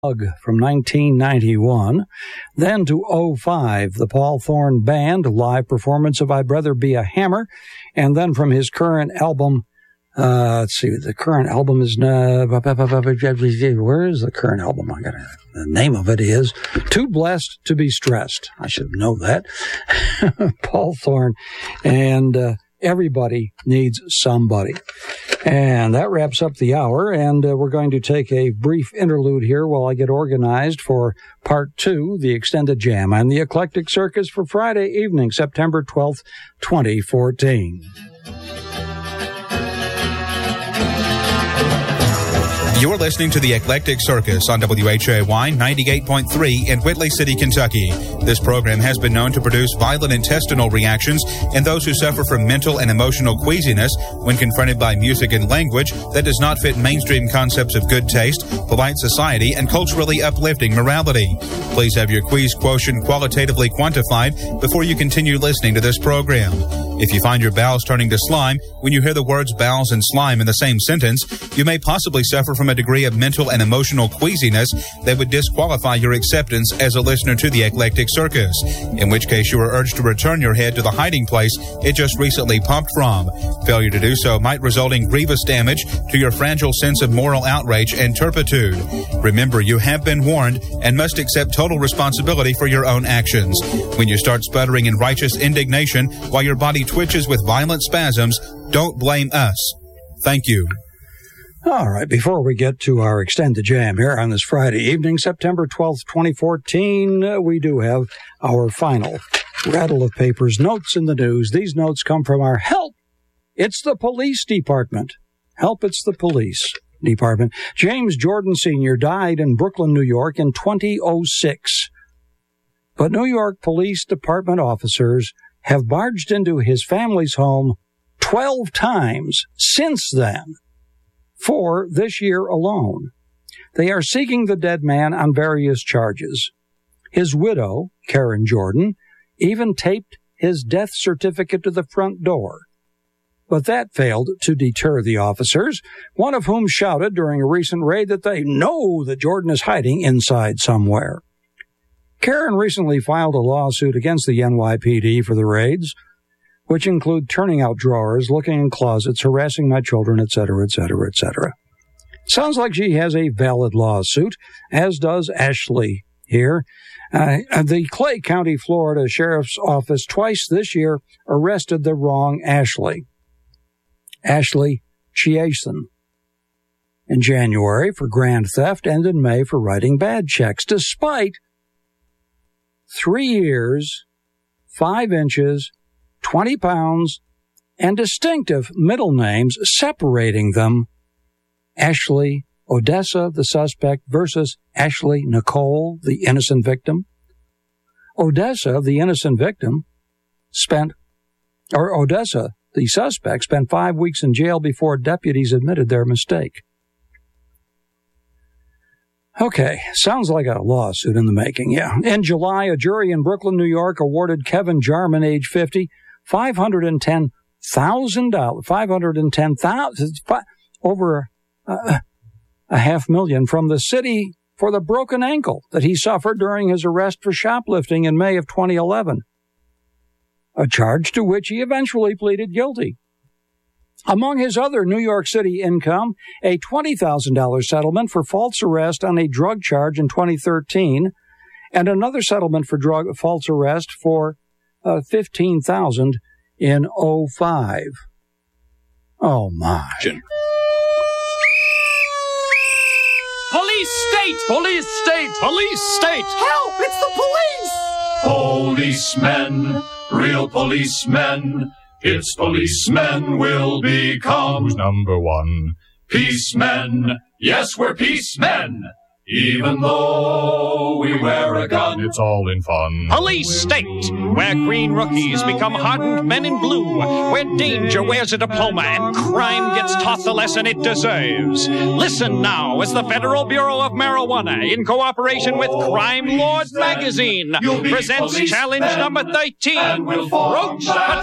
from 1991, then to 2005, the Paul Thorne Band live performance of I'd Rather Be a Hammer, and then from his current album, the current album is, where is the current album? The name of it is Too Blessed to Be Stressed. I should know that. Paul Thorne, and Everybody Needs Somebody. And that wraps up the hour, and we're going to take a brief interlude here while I get organized for Part 2, the Extended Jam, and the Eclectic Circus for Friday evening, September 12th, 2014. You're listening to the Eclectic Circus on WHAY 98.3 in Whitley City, Kentucky. This program has been known to produce violent intestinal reactions in those who suffer from mental and emotional queasiness when confronted by music and language that does not fit mainstream concepts of good taste, polite society, and culturally uplifting morality. Please have your quease quotient qualitatively quantified before you continue listening to this program. If you find your bowels turning to slime when you hear the words bowels and slime in the same sentence, you may possibly suffer from a degree of mental and emotional queasiness that would disqualify your acceptance as a listener to the Eclectic Circus, in which case you are urged to return your head to the hiding place it just recently popped from. Failure to do so might result in grievous damage to your fragile sense of moral outrage and turpitude. Remember, you have been warned and must accept total responsibility for your own actions. When you start sputtering in righteous indignation while your body twitches with violent spasms, don't blame us. Thank you. All right, before we get to our Extended Jam here on this Friday evening, September 12th, 2014, we do have our final rattle of papers, notes in the news. These notes come from our Help, It's the Police Department. Help, It's the Police Department. James Jordan Sr. died in Brooklyn, New York in 2006. But New York Police Department officers have barged into his family's home 12 times since then. For this year alone. They are seeking the dead man on various charges. His widow, Karen Jordan, even taped his death certificate to the front door. But that failed to deter the officers, one of whom shouted during a recent raid that they know that Jordan is hiding inside somewhere. Karen recently filed a lawsuit against the NYPD for the raids, which include turning out drawers, looking in closets, harassing my children, etc., etc., etc. Sounds like she has a valid lawsuit, as does Ashley here. The Clay County, Florida Sheriff's Office twice this year arrested the wrong Ashley. Ashley Chiason in January for grand theft and in May for writing bad checks, despite 3 years, 5 inches, 20 pounds, and distinctive middle names separating them. Ashley Odessa, the suspect, versus Ashley Nicole, the innocent victim. Odessa, the innocent victim, Odessa, the suspect, spent 5 weeks in jail before deputies admitted their mistake. Okay, sounds like a lawsuit in the making, yeah. In July, a jury in Brooklyn, New York, awarded Kevin Jarman, age 50, $510,000, over $500,000 from the city for the broken ankle that he suffered during his arrest for shoplifting in May of 2011, a charge to which he eventually pleaded guilty. Among his other New York City income, a $20,000 settlement for false arrest on a drug charge in 2013, and another settlement for false arrest for $15,000 in 2005. Oh, my. Police state! Police state! Police state! Help! It's the police! Policemen, real policemen. It's policemen will become. Who's number one? Peacemen. Yes, we're peacemen. Even though we wear a gun, it's all in fun. Police state, where green rookies become hardened men in blue, where danger wears a diploma and crime gets taught the lesson it deserves. Listen now as the Federal Bureau of Marijuana, in cooperation with Crime Lord Magazine, presents challenge number 13, Roach